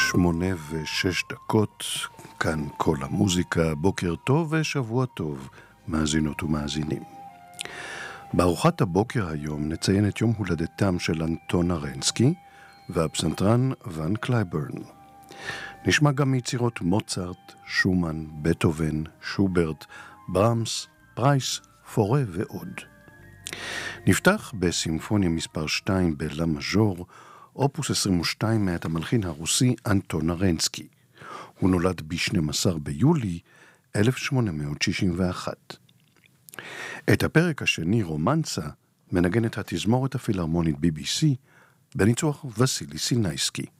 8:06, כאן כל המוזיקה, בוקר טוב ושבוע טוב, מאזינות ומאזינים. בארוחת הבוקר היום נציין את יום הולדתם של אנטון ארנסקי והפסנתרן ון קלייברן. נשמע גם מיצירות מוצרט, שומן, בטהובן, שוברט, ברמס, פרייס, פורה ועוד. נפתח בסימפוניה מספר 2 בלה מז'ור, אופוס 22 מאת המלחין הרוסי אנטון ארנסקי. הוא נולד ב-12 ביולי 1861. את הפרק השני, רומנסה, מנגנת התזמורת הפילהרמונית BBC בניצוח וסילי סינייסקי.